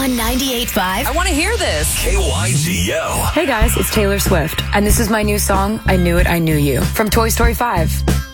on 98.5. I want to hear this. KYGO. Hey guys, it's Taylor Swift, and this is my new song, I Knew It, I Knew You, from Toy Story 5.